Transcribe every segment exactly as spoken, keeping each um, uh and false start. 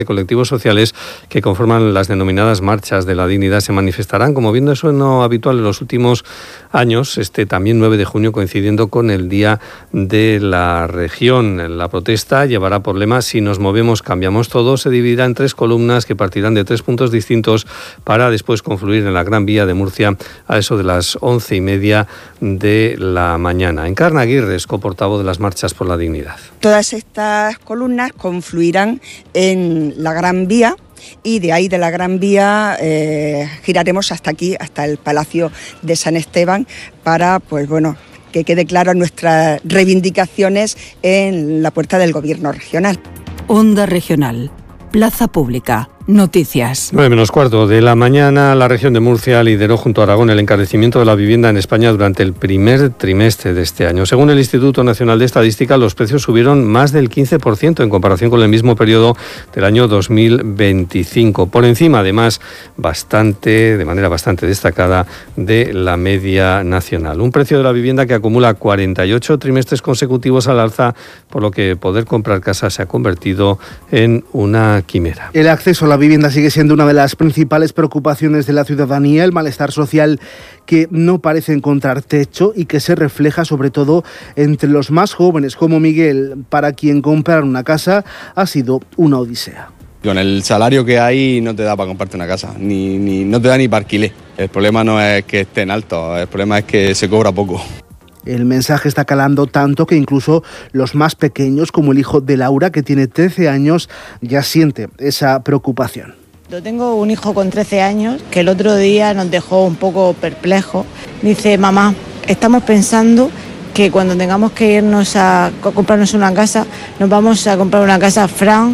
colectivos sociales que conforman las denominadas marchas de la dignidad se manifestarán, como viendo eso no habitual en los últimos años, este también nueve de junio, coincidiendo con el Día de la Región. La protesta llevará por lema "Si nos movemos, cambiamos todo". Se dividirá en tres columnas que partirán de tres puntos distintos para después confluir en la Gran Vía de Murcia a eso de las once y media de la mañana. Encarna Aguirre es coportavoz de las marchas por la dignidad. Todas estas columnas confluirán en la Gran Vía y de ahí de la Gran Vía eh, giraremos hasta aquí, hasta el Palacio de San Esteban, para, pues bueno, que quede claro nuestras reivindicaciones en la puerta del Gobierno regional. Onda Regional, Plaza Pública. Noticias. nueve menos cuarto de la mañana, la región de Murcia lideró junto a Aragón el encarecimiento de la vivienda en España durante el primer trimestre de este año. Según el Instituto Nacional de Estadística, los precios subieron más del quince por ciento en comparación con el mismo periodo del año dos mil veinticinco. Por encima, además, bastante, de manera bastante destacada, de la media nacional. Un precio de la vivienda que acumula cuarenta y ocho trimestres consecutivos al alza, por lo que poder comprar casa se ha convertido en una quimera. El acceso a la vivienda sigue siendo una de las principales preocupaciones de la ciudadanía, el malestar social que no parece encontrar techo y que se refleja sobre todo entre los más jóvenes como Miguel, para quien comprar una casa ha sido una odisea. Con el salario que hay no te da para comprarte una casa, ni, ni no te da ni para alquiler. El problema no es que estén altos, el problema es que se cobra poco. El mensaje está calando tanto que incluso los más pequeños, como el hijo de Laura, que tiene trece años, ya siente esa preocupación. Yo tengo un hijo con trece años que el otro día nos dejó un poco perplejos. Dice: mamá, estamos pensando que cuando tengamos que irnos a comprarnos una casa, nos vamos a comprar una casa Fran,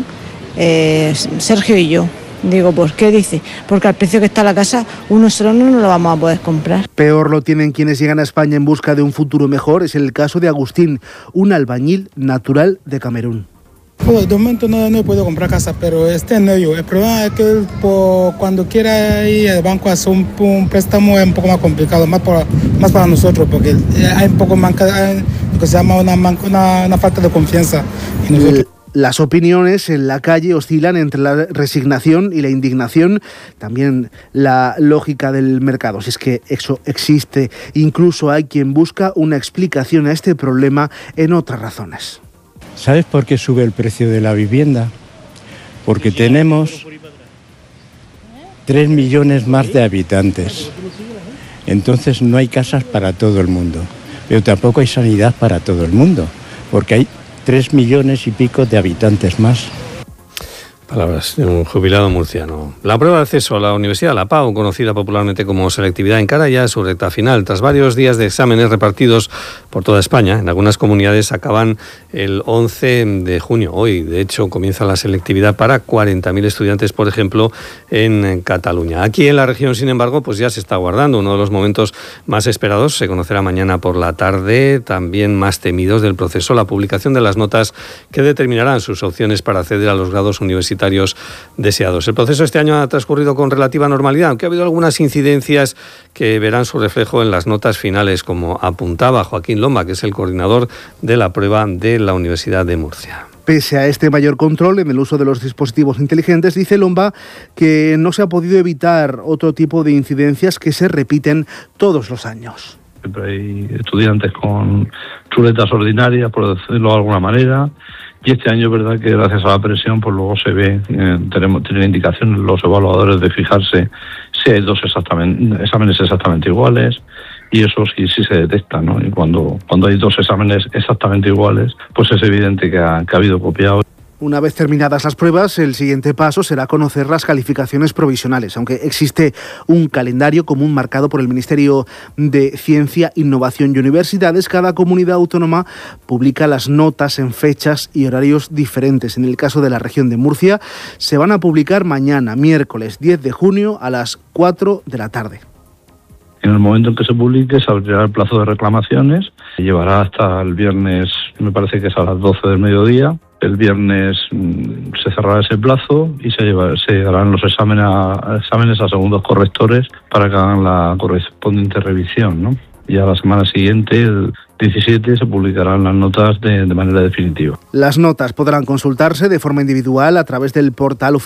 eh, Sergio y yo. Digo, ¿por qué? Dice, porque al precio que está la casa, uno solo no nos lo vamos a poder comprar. Peor lo tienen quienes llegan a España en busca de un futuro mejor. Es el caso de Agustín, un albañil natural de Camerún. Pues de momento no, no he podido comprar casa, pero está en ello. El problema es que por, cuando quiera ir al banco a hacer un, un préstamo es un poco más complicado, más para, más para nosotros, porque hay un poco manca, hay lo que se llama una, una, una falta de confianza en nosotros. El... Las opiniones en la calle oscilan entre la resignación y la indignación, también la lógica del mercado, si es que eso existe. Incluso hay quien busca una explicación a este problema en otras razones. ¿Sabes por qué sube el precio de la vivienda? Porque tenemos tres millones más de habitantes. Entonces no hay casas para todo el mundo, pero tampoco hay sanidad para todo el mundo, porque hay tres millones y pico de habitantes más. Palabras de un jubilado murciano. La prueba de acceso a la Universidad, la P A U, conocida popularmente como selectividad, encara ya su recta final. Tras varios días de exámenes repartidos por toda España, en algunas comunidades acaban el once de junio. Hoy, de hecho, comienza la selectividad para cuarenta mil estudiantes, por ejemplo, en Cataluña. Aquí en la región, sin embargo, pues ya se está guardando uno de los momentos más esperados. Se conocerá mañana por la tarde, también más temidos del proceso, la publicación de las notas que determinarán sus opciones para acceder a los grados universitarios deseados. El proceso este año ha transcurrido con relativa normalidad, aunque ha habido algunas incidencias que verán su reflejo en las notas finales, como apuntaba Joaquín Lomba, que es el coordinador de la prueba de la Universidad de Murcia. Pese a este mayor control en el uso de los dispositivos inteligentes, dice Lomba que no se ha podido evitar otro tipo de incidencias que se repiten todos los años. Siempre hay estudiantes con chuletas ordinarias, por decirlo de alguna manera. Y este año es verdad que gracias a la presión pues luego se ve, eh, tenemos tienen indicaciones los evaluadores de fijarse si hay dos exactamente, exámenes exactamente iguales, y eso sí, sí se detecta, ¿no? Y cuando, cuando hay dos exámenes exactamente iguales, pues es evidente que ha, que ha habido copiado. Una vez terminadas las pruebas, el siguiente paso será conocer las calificaciones provisionales, aunque existe un calendario común marcado por el Ministerio de Ciencia, Innovación y Universidades. Cada comunidad autónoma publica las notas en fechas y horarios diferentes. En el caso de la región de Murcia, se van a publicar mañana, miércoles diez de junio, a las cuatro de la tarde. En el momento en que se publique se abrirá el plazo de reclamaciones, se llevará hasta el viernes, me parece que es a las doce del mediodía. El viernes mmm, se cerrará ese plazo y se, lleva, se darán los exámenes a, exámenes a segundos correctores para que hagan la correspondiente revisión, ¿no? Y a la semana siguiente, el, diecisiete se publicarán las notas de, de manera definitiva. Las notas podrán consultarse de forma individual a través del portal oficial